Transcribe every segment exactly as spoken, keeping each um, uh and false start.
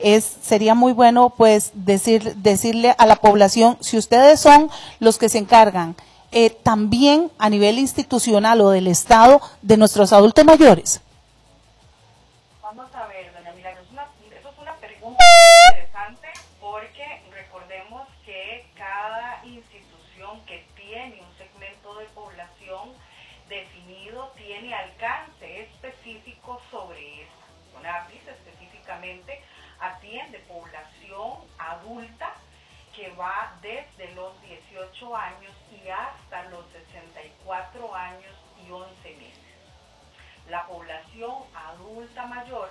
es sería muy bueno pues decir, decirle a la población, si ustedes son los que se encargan eh, también a nivel institucional o del Estado de nuestros adultos mayores. Vamos a ver, doña Milagros, una, eso es una pregunta interesante porque recordemos que cada institución que tiene un segmento de población definido tiene alcance específico sobre eso. CONAPDIS específicamente atiende población adulta que va desde los dieciocho años y hasta los sesenta y cuatro años y once meses. La población adulta mayor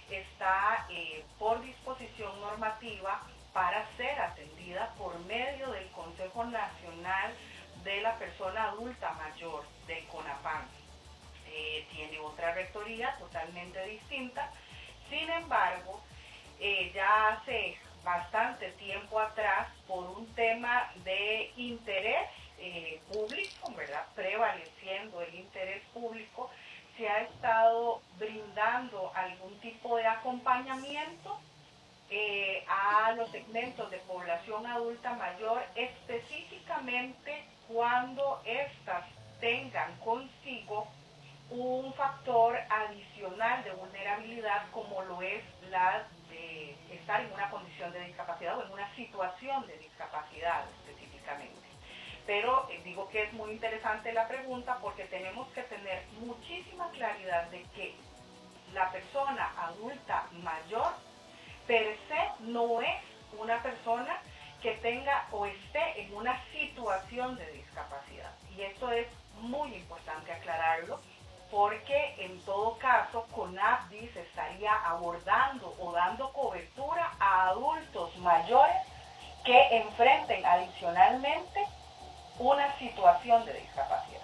está eh, por disposición normativa para ser atendida por medio del Consejo Nacional de la Persona Adulta Mayor, del CONAPAN. Eh, tiene otra rectoría totalmente distinta. Sin embargo, eh, ya hace bastante tiempo atrás, por un tema de interés eh, público, ¿verdad?, prevaleciendo el interés público, se ha estado brindando algún tipo de acompañamiento eh, a los segmentos de población adulta mayor, específicamente cuando éstas tengan consigo un factor adicional de vulnerabilidad como lo es la de estar en una condición de discapacidad o en una situación de discapacidad específicamente. Pero eh, digo que es muy interesante la pregunta porque tenemos que tener muchísima claridad de que la persona adulta mayor per se no es una persona que tenga o esté en una situación de discapacidad. Y esto es muy importante aclararlo porque en todo caso CONAPDIS estaría abordando o dando cobertura a adultos mayores que enfrenten adicionalmente una situación de discapacidad.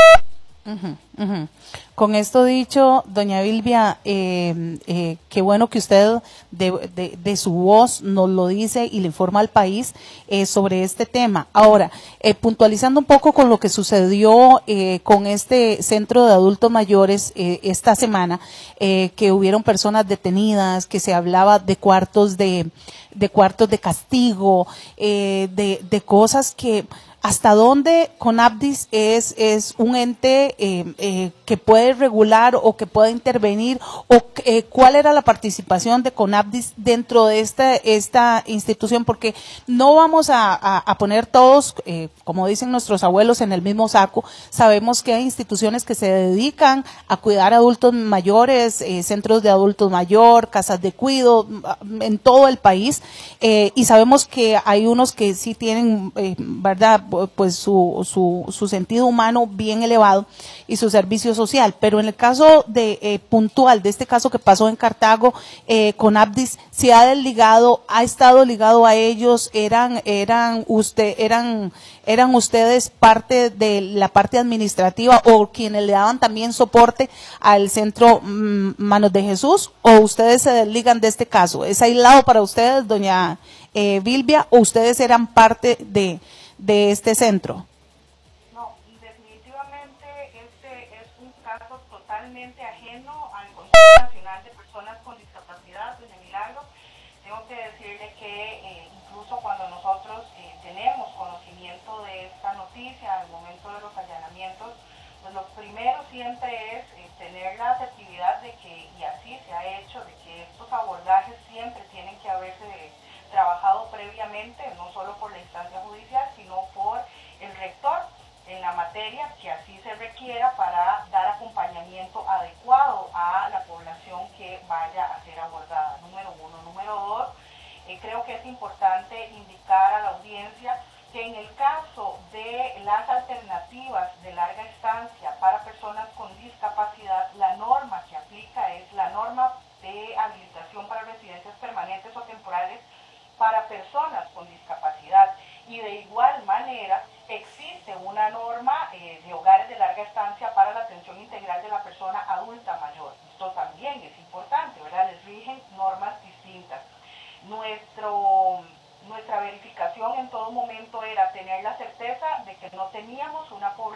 Uh-huh, uh-huh. Con esto dicho, doña Vilvia, eh, eh, qué bueno que usted de, de, de su voz nos lo dice y le informa al país eh, sobre este tema. Ahora, eh, puntualizando un poco con lo que sucedió eh, con este centro de adultos mayores eh, esta semana, eh, que hubieron personas detenidas, que se hablaba de cuartos de, de cuartos de castigo, eh, de, de cosas que ¿hasta dónde CONAPDIS es, es un ente eh, eh, que puede regular o que puede intervenir? ¿O eh, cuál era la participación de CONAPDIS dentro de esta, esta institución? Porque no vamos a, a, a poner todos, eh, como dicen nuestros abuelos, en el mismo saco. Sabemos que hay instituciones que se dedican a cuidar adultos mayores, eh, centros de adultos mayor, casas de cuido, en todo el país. Eh, y sabemos que hay unos que sí tienen, eh, ¿verdad?, pues su, su, su sentido humano bien elevado y su servicio social, pero en el caso de eh, puntual de este caso que pasó en Cartago, eh, CONAPDIS se ha desligado, ha estado ligado a ellos, eran, eran usted, eran, eran ustedes parte de la parte administrativa o quienes le daban también soporte al centro mmm, Manos de Jesús, o ustedes se desligan de este caso. ¿Es aislado para ustedes, doña eh, Vilvia, o ustedes eran parte de de este centro? No, definitivamente este es un caso totalmente ajeno al Consejo Nacional de Personas con Discapacidad, doña Milagros. Tengo que decirle que eh, incluso cuando nosotros eh, tenemos conocimiento de esta noticia, al momento de los allanamientos, pues lo primero siempre es eh, tener la asertividad de que, y así se ha hecho, de que estos abordajes siempre tienen que haberse de, trabajado previamente, no solo por la instancia judicial, sino por el rector en la materia, que así se requiera para dar acompañamiento adecuado a la población que vaya a ser abordada, número uno. Número dos, eh, creo que es importante indicar a la audiencia que en el caso de las alternativas de larga estancia para personas con discapacidad, la norma que aplica es la norma de habilitación para residencias permanentes o temporales para personas con discapacidad, y de igual manera existe una norma eh, de hogares de larga estancia para la atención integral de la persona adulta mayor. Esto también es importante, ¿verdad? Les rigen normas distintas. Nuestro, nuestra verificación en todo momento era tener la certeza de que no teníamos una población